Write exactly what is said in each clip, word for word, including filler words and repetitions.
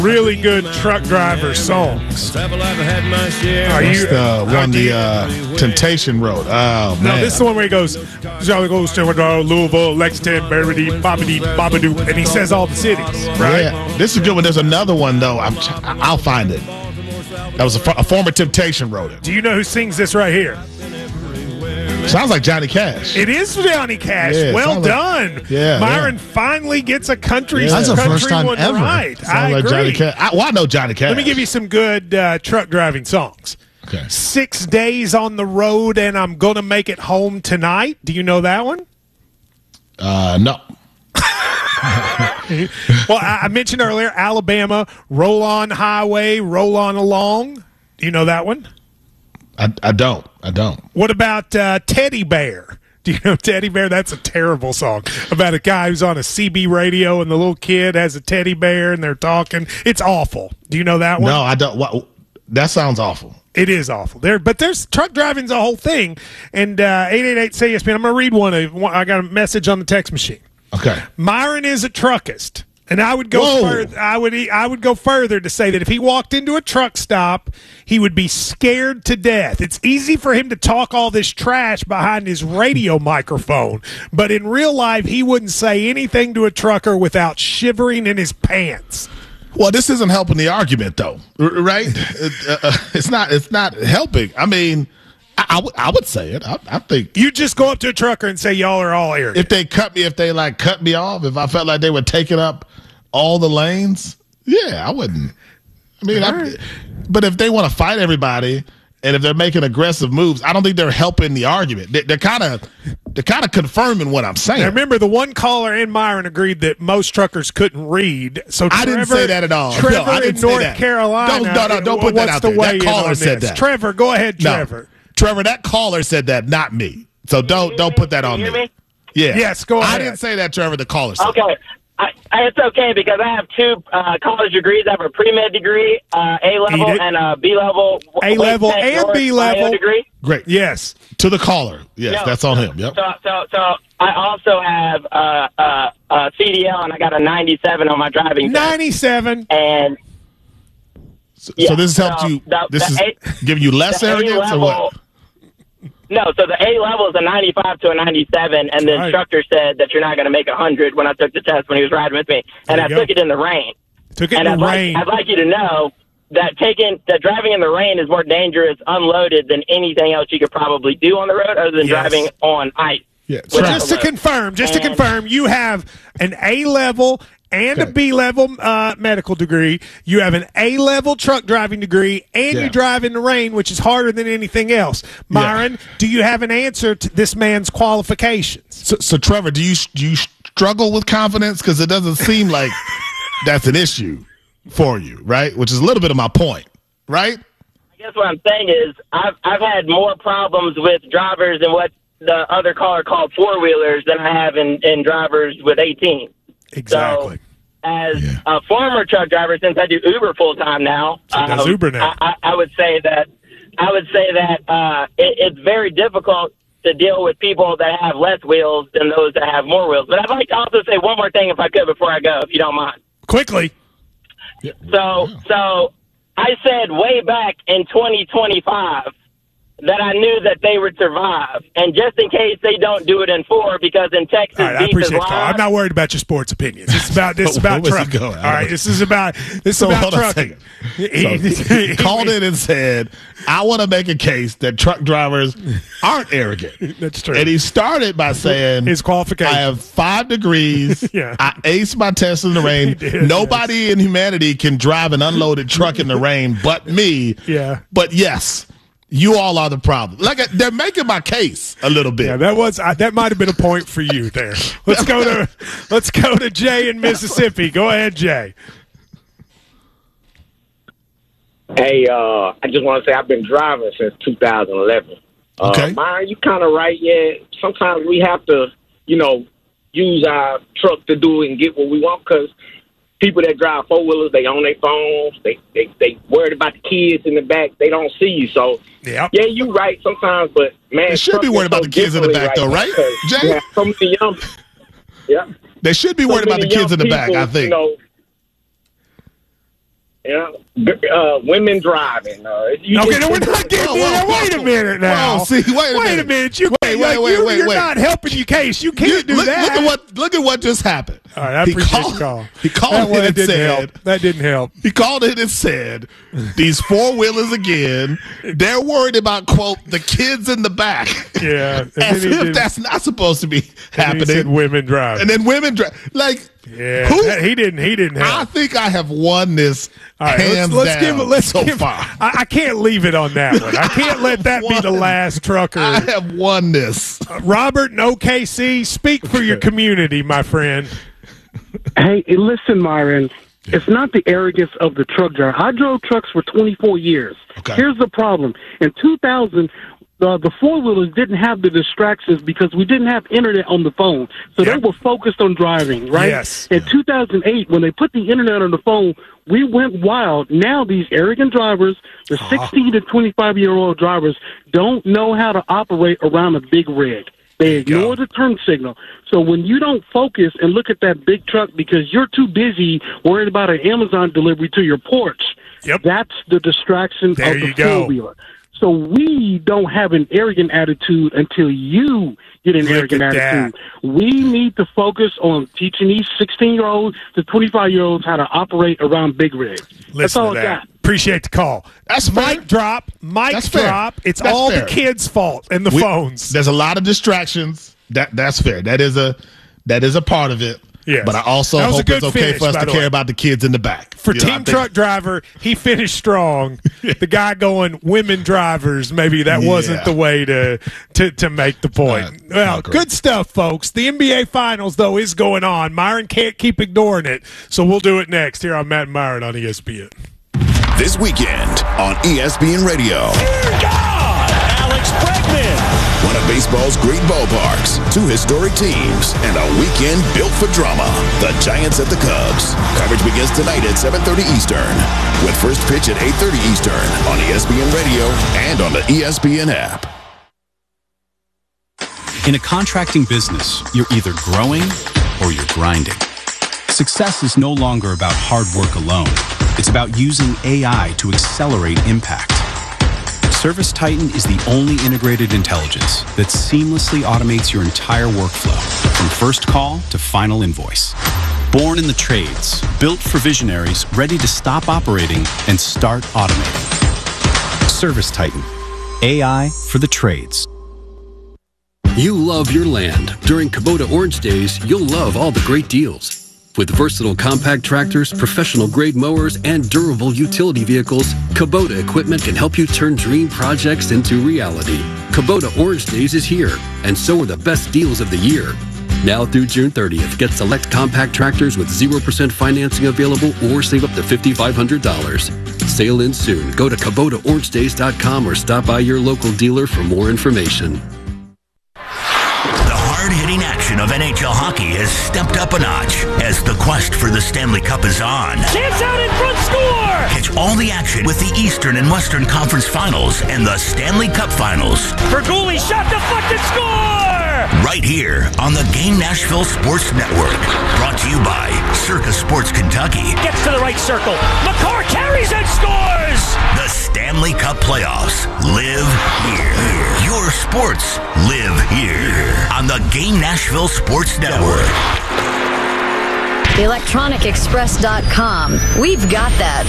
really good truck driver songs. Are you uh, one the uh, Temptation wrote? Oh man! No, this is the one where he goes, "Jolly goes to Louisville, Lexington, Barity, Babidi, Babadoo," and he says all the cities. Right? Yeah, this is good one. There's another one though. I'm, I'll find it. That was a, a former Temptation wrote it. Do you know who sings this right here? Sounds like Johnny Cash. It is Johnny Cash. Yeah, well done. Like, yeah, Myron yeah. finally gets a country, yeah. That's the country first time one ever. right. Sounds I like agree. Johnny Cash. I, well, I know Johnny Cash. Let me give you some good uh, truck driving songs. Okay. Six days on the road and I'm going to make it home tonight. Do you know that one? Uh, no. Well, I, I mentioned earlier, Alabama, roll on highway, roll on along. Do you know that one? I, I don't. I don't. What about uh, Teddy Bear? Do you know Teddy Bear? That's a terrible song about a guy who's on a C B radio and the little kid has a teddy bear and they're talking. It's awful. Do you know that one? No, I don't. What, that sounds awful. It is awful. There, but there's truck driving's a whole thing. And uh, eight eight eight C S P N. I'm going to read one. Of, I got a message on the text machine. Okay. Myron is a truckist. And I would go Whoa. further. I would. I would go further to say that if he walked into a truck stop, he would be scared to death. It's easy for him to talk all this trash behind his radio microphone, but in real life, he wouldn't say anything to a trucker without shivering in his pants. Well, this isn't helping the argument, though, R- right? it, uh, it's not. It's not helping. I mean, I, I, w- I would say it. I, I think You just go up to a trucker and say, "Y'all are all arrogant." if they cut me, if they like cut me off, if I felt like they were taking up all the lanes, yeah, I wouldn't. I mean, I, right. but if they want to fight everybody, and if they're making aggressive moves, I don't think they're helping the argument. They, they're kind of, they're kind of confirming what I'm saying. Now, remember, the one caller and Myron agreed that most truckers couldn't read. So I Trevor, didn't say that at all. Trevor No, I didn't in say North that. Carolina. Don't- no, no, don't put that what's out the there. That weigh-in caller on said this? that. Trevor, go ahead, No. Trevor. Trevor, that caller said that, not me. So don't don't put that on Can you me. hear me? Yeah. Yes, go I ahead. didn't say that, Trevor. The caller said. Okay. I, I, it's okay because I have two uh, college degrees. I have a pre-med degree, uh, A Eat level, it. and a B level. A level West Tech and North B level. bio degree. Great. Yes. To the caller. Yes, No. that's on him. Yep. So, so, so I also have uh, uh, uh, C D L, and I got a ninety-seven on my driving test. ninety-seven. And So, yeah, so this has helped so you. the- This the is A- giving you less the arrogance or A-level- what? No, so the A level is a ninety-five to a ninety-seven, and the Right. instructor said that you're not going to make a hundred when I took the test when he was riding with me, and There I you go. took it in the rain. Took it and in I'd the like, rain. I'd like you to know that taking that driving in the rain is more dangerous unloaded than anything else you could probably do on the road, other than Yes. driving on ice. Yeah. So without just the to load. confirm, just to And- confirm, you have an A level and a Okay. B level uh, medical degree. You have an A level truck driving degree, and Yeah. you drive in the rain, which is harder than anything else. Myron, do you have an answer to this man's qualifications? So, so Trevor, do you do you struggle with confidence? Because it doesn't seem like that's an issue for you, right? Which is a little bit of my point, right? I guess what I'm saying is I've I've had more problems with drivers and what the other caller called four wheelers than I have in, in drivers with eighteen. Exactly. So, as Yeah. a former truck driver, since I do Uber full time now, He does um, Uber now. I, I, I would say that I would say that uh, it, it's very difficult to deal with people that have less wheels than those that have more wheels. But I'd like to also say one more thing, if I could, before I go, if you don't mind. Quickly. Yeah. So, so I said way back in twenty twenty-five that I knew that they would survive, and just in case they don't do it in four, because in Texas, All right, I beef is appreciate the call. live. I'm not worried about your sports opinions. It's about this is Where about was he trucking. going? All right, this is about this is So about hold on a trucking. second. So he called in and said, I want to make a case that truck drivers aren't arrogant. That's true. And he started by saying, His qualifications. I have five degrees. Yeah. I aced my test in the rain. did, Nobody in humanity can drive an unloaded truck in the rain but me. Yeah. But yes, you all are the problem. Like they're making my case a little bit. Yeah, that was uh, that might have been a point for you there. Let's go to let's go to Jay in Mississippi. Go ahead, Jay. Hey, uh, I just want to say I've been driving since two thousand eleven. Okay. Uh, Myron, you kind of right. Yeah, sometimes we have to, you know, use our truck to do it and get what we want, because people that drive four wheelers, they on their phones, they they they worried about the kids in the back, they don't see you. So Yep. yeah, you right sometimes, but man, They should be trucking worried about so the kids in the differently back, though, now, right, because Jay? you have so many young, yeah, They should be so worried about the many kids in young the back, people, I think. You know, Yeah, uh, women driving. Uh, you okay, just- no, we're not getting Whoa, there. whoa, Wait a whoa. minute now. Whoa, see, wait a wait minute. a minute. You, Wait, like, wait, wait, you, wait, You're wait. not helping your case. You can't do look, that. Look at what look at what just happened. All right, I he appreciate called, the call. He called that, in that and didn't said help. That didn't help. he called in and said these four wheelers again. They're worried about quote the kids in the back. Yeah, and as then he if did- that's not supposed to be and he happening. said women drive. And then women drive. Like yeah, who? that- he didn't. He didn't help. I think I have won this All right, hands let's, let's down give it. Let's so give. far. I, I can't leave it on that one. I can't let that be the Won. last trucker. I have won this. Robert and O K C, speak for your community, my friend. Hey, listen, Myron. It's not the arrogance of the truck driver. I drove trucks for twenty-four years. Okay. Here's the problem. In two thousand, uh, the four-wheelers didn't have the distractions because we didn't have internet on the phone. So Yep. they were focused on driving, right? Yes. In two thousand eight, when they put the internet on the phone, we went wild. Now these arrogant drivers, the Uh-huh. sixteen to twenty-five-year-old drivers, don't know how to operate around a big rig. They you go. ignore the turn signal. So when you don't focus and look at that big truck because you're too busy worried about an Amazon delivery to your porch, Yep. that's the distraction There of the you go. four-wheeler. So we don't have an arrogant attitude until you get an Look arrogant at that. attitude. We need to focus on teaching these sixteen-year-olds to twenty-five-year-olds how to operate around big rigs. That's Listen all to I that. got. Appreciate the call. That's fair. Mic drop. Mic That's fair. drop. It's That's all fair. the kids' fault and the We- phones. There's a lot of distractions. That that's fair. That is a that is a part of it. Yes. But I also That was a hope good it's okay finish, for us by to the care way. about the kids in the back. For You know, I team think- truck driver, he finished strong. The guy going women drivers, maybe that Yeah. wasn't the way to to, to make the point. Not- well, not great. good stuff, folks. The N B A Finals, though, is going on. Myron can't keep ignoring it, so we'll do it next here on Matt and Myron on E S P N. This weekend on E S P N Radio. Dear God, Alex Bregman. One of baseball's great ballparks, two historic teams, and a weekend built for drama. The Giants at the Cubs. Coverage begins tonight at seven thirty Eastern, with first pitch at eight thirty Eastern on E S P N Radio and on the E S P N app. In a contracting business, you're either growing or you're grinding. Success is no longer about hard work alone. It's about using A I to accelerate impact. ServiceTitan is the only integrated intelligence that seamlessly automates your entire workflow, from first call to final invoice. Born in the trades, built for visionaries ready to stop operating and start automating. ServiceTitan, A I for the trades. You love your land. During Kubota Orange Days, you'll love all the great deals. With versatile compact tractors, professional-grade mowers, and durable utility vehicles, Kubota equipment can help you turn dream projects into reality. Kubota Orange Days is here, and so are the best deals of the year. Now through June thirtieth, get select compact tractors with zero percent financing available or save up to five thousand five hundred dollars. Sale ends soon. Go to Kubota Orange Days dot com or stop by your local dealer for more information. The hard-hitting action of N H L hockey has stepped up a notch as the quest for the Stanley Cup is on. Chance out in front, score! Catch all the action with the Eastern and Western Conference Finals and the Stanley Cup Finals. Berguli shot deflected, score! Right here on the Game Nashville Sports Network. Brought to you by Circa Sports Kentucky. Gets to the right circle. McCarr carries and scores! The Stanley Cup Playoffs live here. Your sports live here on the Game Nashville Sports Network. electronic express dot com. We've got that.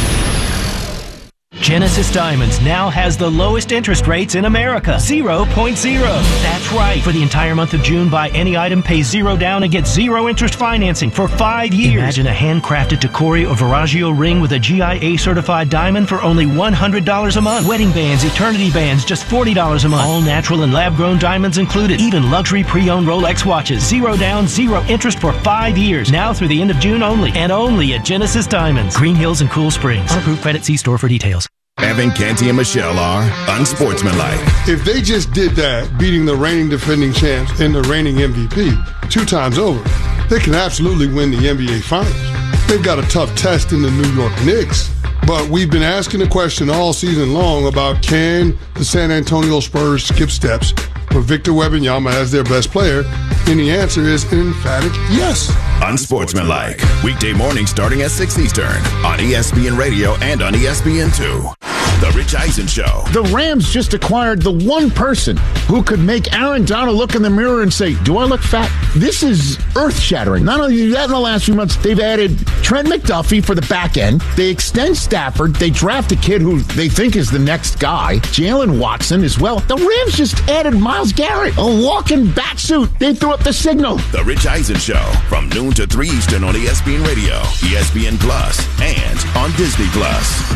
Genesis Diamonds now has the lowest interest rates in America, zero point zero. That's right. For the entire month of June, buy any item, pay zero down, and get zero interest financing for five years. Imagine a handcrafted Tacori or Viraggio ring with a G I A certified diamond for only one hundred dollars a month. Wedding bands, eternity bands, just forty dollars a month. All natural and lab-grown diamonds included. Even luxury pre-owned Rolex watches. Zero down, zero interest for five years. Now through the end of June only. And only at Genesis Diamonds. Green Hills and Cool Springs. Approved credit. See store for details. Evan, Canty, and Michelle are unsportsmanlike. If they just did that, beating the reigning defending champs and the reigning M V P two times over, they can absolutely win the N B A Finals. They've got a tough test in the New York Knicks, but we've been asking the question all season long about can the San Antonio Spurs skip steps but Victor Wembanyama as their best player? And the answer is an emphatic yes. Unsportsmanlike. Weekday mornings starting at six Eastern on E S P N Radio and on E S P N two. The Rich Eisen Show. The Rams just acquired the one person who could make Aaron Donald look in the mirror and say, do I look fat? This is earth-shattering. Not only that, in the last few months, they've added Trent McDuffie for the back end. They extend Stafford. They draft a kid who they think is the next guy, Jalen Watson as well. The Rams just added Myles Garrett, a walking bat suit. They threw up the signal. The Rich Eisen Show from noon to three Eastern on E S P N Radio, E S P N Plus, and on Disney Plus.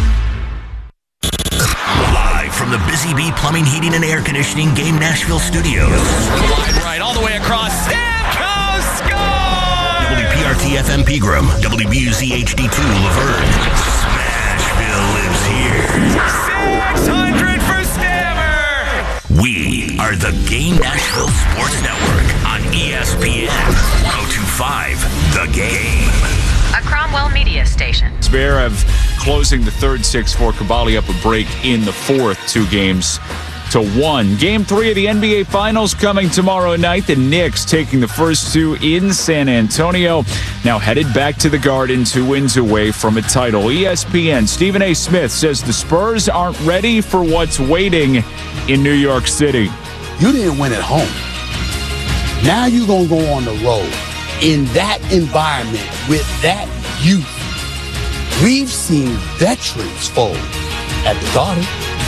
Live from the Busy Bee Plumbing, Heating, and Air Conditioning Game Nashville Studios. Wide right, all the way across. Stamkos scores! W P R T F M Pegram, W B U Z H D two Laverne. Smashville lives here. six hundred for Stammer! We are the Game Nashville Sports Network on E S P N. oh two five The Game. A Cromwell Media Station. Zverev closing the third six four. Cavalli up a break in the fourth, two games to one. Game three of the N B A Finals coming tomorrow night. The Knicks taking the first two in San Antonio. Now headed back to the Garden, two wins away from a title. E S P N Stephen A. Smith says the Spurs aren't ready for what's waiting in New York City. You didn't win at home. Now you're going to go on the road. In that environment, with that youth, we've seen veterans fold at the Garden.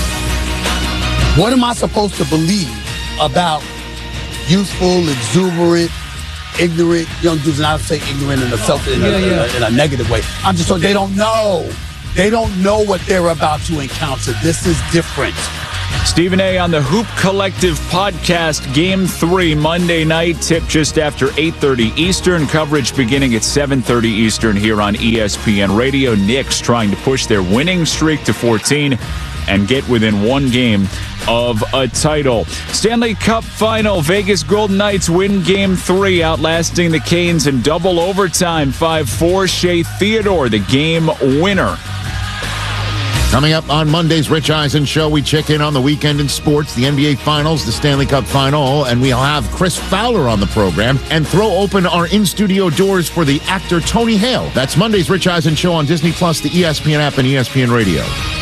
What am I supposed to believe about youthful, exuberant, ignorant young dudes? And I say ignorant in a, self, in, a, yeah, yeah. in a negative way. I'm just so they don't know. They don't know what they're about to encounter. This is different. Stephen A. on the Hoop Collective podcast, Game three, Monday night, tip just after eight thirty Eastern. Coverage beginning at seven thirty Eastern here on E S P N Radio. Knicks trying to push their winning streak to fourteen and get within one game of a title. Stanley Cup Final, Vegas Golden Knights win Game three, outlasting the Canes in double overtime, five four. Shea Theodore, the game winner. Coming up on Monday's Rich Eisen Show, we check in on the weekend in sports, the N B A Finals, the Stanley Cup Final, and we'll have Chris Fowler on the program and throw open our in-studio doors for the actor Tony Hale. That's Monday's Rich Eisen Show on Disney Plus, the E S P N app, and E S P N Radio.